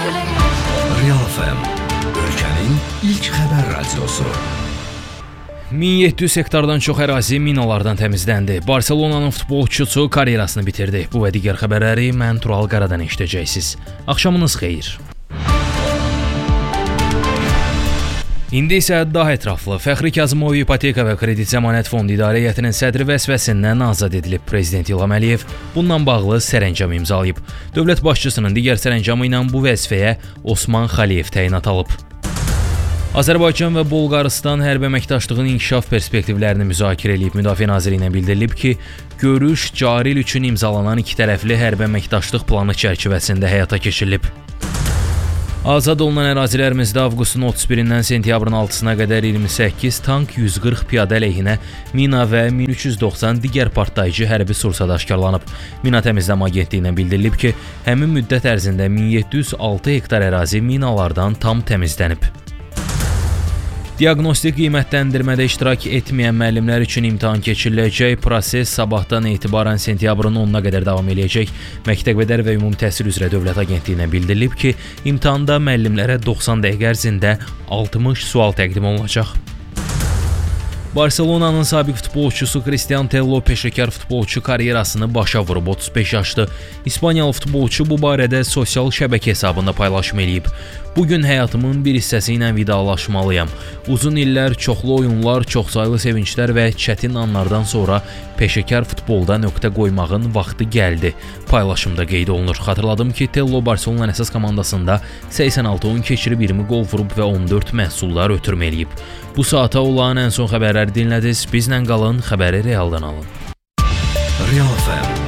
Real FM, ölkənin ilk xəbər radiosu. 1700 hektardan çox ərazi minalardan təmizləndi. Barselonanın futbolçusu karyerasını bitirdi. Bu və digər xəbərləri mən Tural Qaradan eşidəcəksiniz. Axşamınız xeyir. İndi isə daha ətraflı. Fəxri Kazımov İpoteka və Kredit Zəmanət Fondu İdarə Heyətinin sədri vəzifəsindən azad edilib. Prezident İlham Əliyev bununla bağlı sərəncam imzalayıb. Dövlət başçısının digər sərəncamı ilə bu vəzifəyə Osman Xaliyev təyinat alıb. Azərbaycan və Bolqarıstan hərbi əməkdaşlığın inkişaf perspektivlərini müzakirə edib. Müdafiə Nazirliyinə bildirilib ki, görüş cari il üçün imzalanan ikitərəfli hərbi əməkdaşlıq planı çərçivəsində həyata keçirilib. Azad olunan ərazilərimizdə avqustun 31-dən sentyabrın 6-sına qədər 28 tank, 140 piyada əleyhinə mina və 1390 digər partlayıcı hərbi sursat aşkarlanıb. Mina Təmizləmə Agentliyindən bildirilib ki, həmin müddət ərzində 1706 hektar ərazi minalardan tam təmizlənib. Diaqnostik qiymətləndirmədə iştirak etməyən müəllimlər üçün imtahan keçiriləcək. Proses sabahdan etibarən sentyabrın 10-na qədər davam edəcək. Məktəbədər və Ümumi Təhsil üzrə Dövlət Agentliyindən bildirilib ki, imtahanda müəllimlərə 90 dəqiqə ərzində 60 sual təqdim olunacaq. Barselonanın sabiq futbolçusu Cristiano Tello peşəkar futbolçu karyerasını başa vurub. 35 yaşlı İspaniyalı futbolçu bu barədə sosial şəbəkə hesabında paylaşım eləyib. Bugün həyatımın bir hissəsi ilə vidalaşmalıyam. Uzun illər, çoxlu oyunlar, çoxsaylı sevinclər və çətin anlardan sonra peşəkar futbolda nöqtə qoymağın vaxtı gəldi. Paylaşımda qeyd olunur. Xatırladım ki, Tello Barselonanın əsas komandasında 86 oyun keçirib 20 qol vurub və 14 məhsullar ötürmə eləyib. Bu saata olan ən son xəbərləri dinlədiniz. Bizlə qalın, xəbəri realdan alın. Real FM.